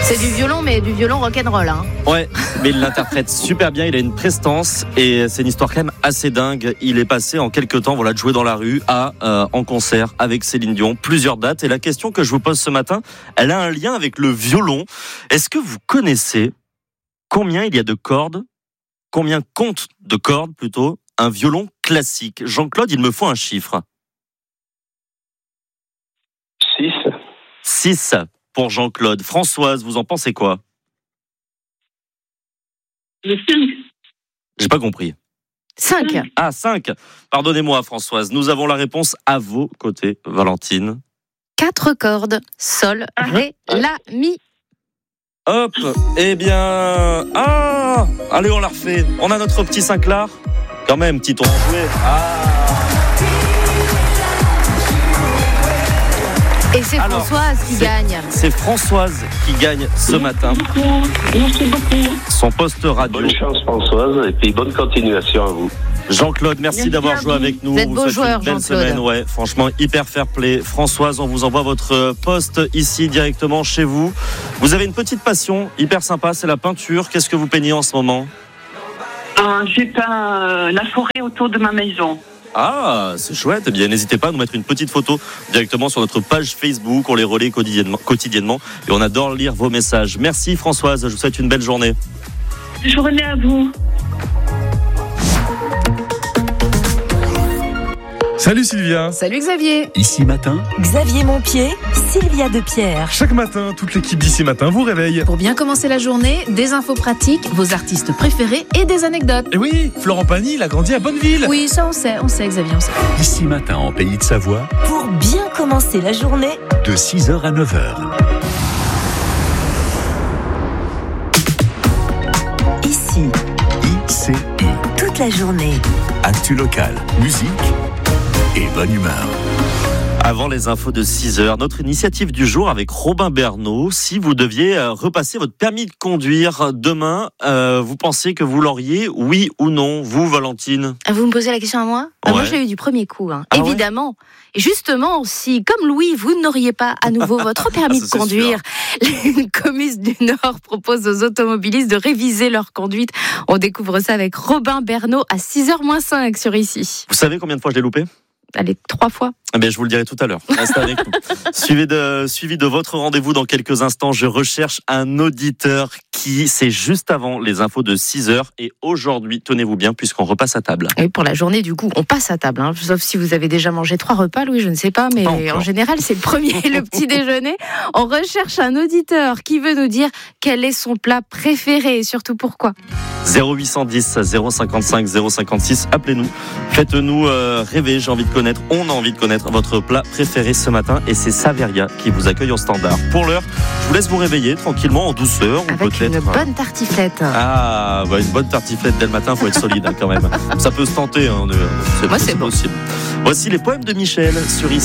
C'est du violon, mais du violon rock'n'roll. Hein. Ouais, mais il l'interprète super bien, il a une prestance et c'est une histoire quand même assez dingue. Il est passé en quelques temps de jouer dans la rue à en concert avec Céline Dion, plusieurs dates. Et la question que je vous pose ce matin, elle a un lien avec le violon. Est-ce que vous connaissez combien il y a de cordes, combien compte de cordes plutôt, un violon classique? Jean-Claude, il me faut un chiffre. 6. 6 pour Jean-Claude. Françoise, vous en pensez quoi? Le 5. J'ai pas compris. 5. Ah, 5. Pardonnez-moi, Françoise. Nous avons la réponse à vos côtés, Valentine. 4 cordes. Sol, ré, la, mi. Hop. Eh bien... Ah, allez, on la refait. On a notre petit Saint-Clar. Quand même, petit tour en jouet. Et c'est Françoise qui gagne. C'est Françoise qui gagne ce matin. Merci beaucoup. Son poste radio. Bonne chance Françoise et puis bonne continuation à vous. Jean-Claude, merci d'avoir joué avec nous. Vous êtes beau joueur, une belle Jean-Claude. semaine, ouais, franchement, hyper fair play. Françoise, on vous envoie votre poste ici directement chez vous. Vous avez une petite passion hyper sympa, c'est la peinture. Qu'est-ce que vous peignez en ce moment? J'ai peint la forêt autour de ma maison. Ah, c'est chouette. Eh bien, n'hésitez pas à nous mettre une petite photo directement sur notre page Facebook. On les relaie quotidiennement et on adore lire vos messages. Merci Françoise, je vous souhaite une belle journée. Journée à vous. Salut Sylvia. Salut Xavier. Ici Matin, Xavier Montpied, Sylvia Depierre. Chaque matin, toute l'équipe d'Ici Matin vous réveille. Pour bien commencer la journée, des infos pratiques, vos artistes préférés et des anecdotes. Et oui, Florent Pagny, il a grandi à Bonneville. Oui, ça on sait Xavier, on sait. Ici Matin en Pays de Savoie, Pour bien commencer la journée, de 6h à 9h. ici, ICI, toute la journée. actu locale, musique et bonne humeur. Avant les infos de 6h, notre initiative du jour avec Robin Bernot. Si vous deviez repasser votre permis de conduire demain, vous pensiez que vous l'auriez, oui ou non? Vous, Valentine? Vous me posez la question à moi? Ouais. Moi, je l'ai eu du premier coup, hein. Ah Évidemment. Et justement, si, comme Louis, vous n'auriez pas à nouveau votre permis Ça, de c'est conduire, les Comus du Nord proposent aux automobilistes de réviser leur conduite. On découvre ça avec Robin Bernot à 6h-5 sur Ici. Vous savez combien de fois je l'ai loupé? Allez, 3 fois. Eh bien, je vous le dirai tout à l'heure. Restez avec nous. Suivi de votre rendez-vous dans quelques instants. Je recherche un auditeur qui, c'est juste avant les infos de 6h. Et aujourd'hui, tenez-vous bien, puisqu'on repasse à table. Et pour la journée, du coup, on passe à table. Hein. Sauf si vous avez déjà mangé 3 repas, Louis, je ne sais pas. Mais en général, c'est le premier et le petit déjeuner. On recherche un auditeur qui veut nous dire quel est son plat préféré et surtout pourquoi. 0810 055 056. Appelez-nous. Faites-nous rêver. J'ai envie de connaître. On a envie de connaître votre plat préféré ce matin. Et c'est Saveria qui vous accueille au standard. Pour l'heure, je vous laisse vous réveiller tranquillement en douceur. Ou Avec peut-être une bonne tartiflette. Ah, bah une bonne tartiflette dès le matin, faut être solide hein, quand même. Ça peut se tenter, hein, Moi, c'est bon. possible. Voici les poèmes de Michel sur Ici.